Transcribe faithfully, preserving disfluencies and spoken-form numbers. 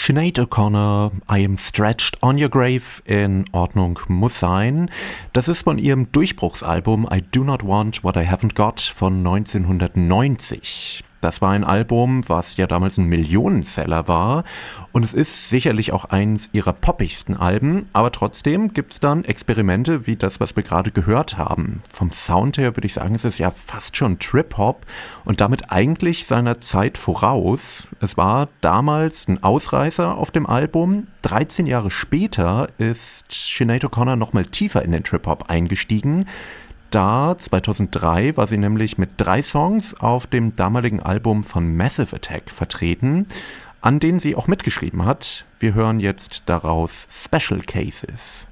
Sinead O'Connor, I Am Stretched on Your Grave, in Ordnung muss sein. Das ist von ihrem Durchbruchsalbum I Do Not Want What I Haven't Got von neunzehnhundertneunzig. Das war ein Album, was ja damals ein Millionenseller war, und es ist sicherlich auch eins ihrer poppigsten Alben, aber trotzdem gibt's dann Experimente wie das, was wir gerade gehört haben. Vom Sound her würde ich sagen, es ist ja fast schon Trip-Hop und damit eigentlich seiner Zeit voraus. Es war damals ein Ausreißer auf dem Album. dreizehn Jahre später ist Sinead O'Connor nochmal tiefer in den Trip-Hop eingestiegen. Da, zweitausenddrei, war sie nämlich mit drei Songs auf dem damaligen Album von Massive Attack vertreten, an denen sie auch mitgeschrieben hat. Wir hören jetzt daraus Special Cases.